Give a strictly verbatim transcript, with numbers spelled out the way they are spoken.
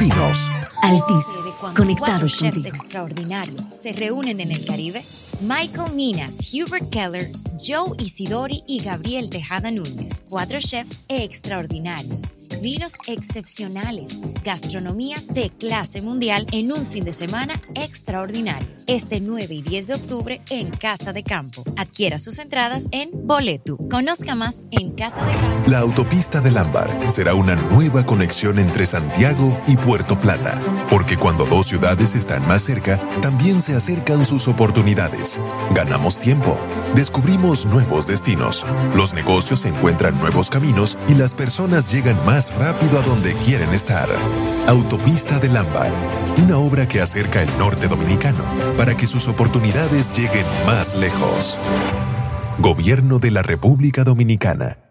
destinos. Altis, conectados chefs contigo. extraordinarios se reúnen en el Caribe. Michael Mina, Hubert Keller, Joe Isidori y Gabriel Tejada Núñez. Cuatro chefs extraordinarios. Vinos excepcionales. Gastronomía de clase mundial en un fin de semana extraordinario. Este nueve y diez de octubre en Casa de Campo. Adquiera sus entradas en Boleto. Conozca más en Casa de Campo. La autopista del Ámbar será una nueva conexión entre Santiago y Puerto Plata, porque cuando dos ciudades están más cerca, también se acercan sus oportunidades. Ganamos tiempo, descubrimos nuevos destinos, los negocios encuentran nuevos caminos y las personas llegan más rápido a donde quieren estar. Autopista del Ámbar, una obra que acerca el norte dominicano para que sus oportunidades lleguen más lejos. Gobierno de la República Dominicana.